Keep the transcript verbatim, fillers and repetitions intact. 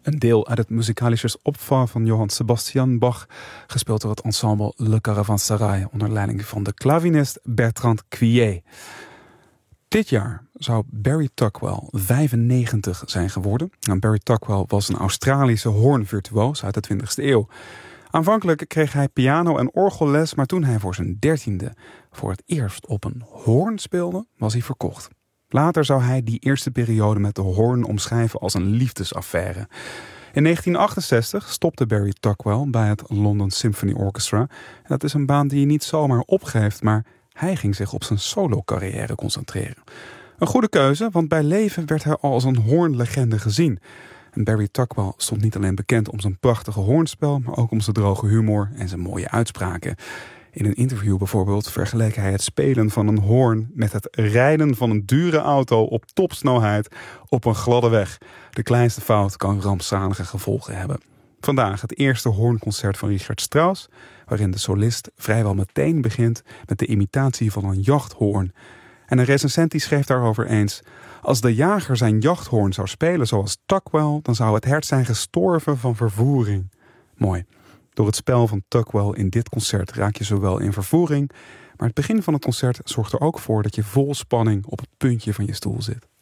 Een deel uit het Musikalisches Opfer van Johann Sebastian Bach, gespeeld door het ensemble Le Caravansérail onder leiding van de klavinist Bertrand Quillet. Dit jaar zou Barry Tuckwell vijfennegentig zijn geworden. Nou, Barry Tuckwell was een Australische hoornvirtuoos uit de twintigste eeuw. Aanvankelijk kreeg hij piano- en orgelles, maar toen hij voor zijn dertiende voor het eerst op een hoorn speelde, was hij verkocht. Later zou hij die eerste periode met de hoorn omschrijven als een liefdesaffaire. In negentien achtenzestig stopte Barry Tuckwell bij het London Symphony Orchestra. En dat is een baan die je niet zomaar opgeeft, maar hij ging zich op zijn solo-carrière concentreren. Een goede keuze, want bij leven werd hij al als een hoornlegende gezien. En Barry Tuckwell stond niet alleen bekend om zijn prachtige hoornspel, maar ook om zijn droge humor en zijn mooie uitspraken. In een interview bijvoorbeeld vergeleek hij het spelen van een hoorn met het rijden van een dure auto op topsnelheid op een gladde weg. De kleinste fout kan rampzalige gevolgen hebben. Vandaag het eerste hoornconcert van Richard Strauss, waarin de solist vrijwel meteen begint met de imitatie van een jachthoorn. En een recensent die schreef daarover eens: als de jager zijn jachthoorn zou spelen zoals Tuckwell, dan zou het hert zijn gestorven van vervoering. Mooi. Door het spel van Tuckwell in dit concert raak je zowel in vervoering, maar het begin van het concert zorgt er ook voor dat je vol spanning op het puntje van je stoel zit.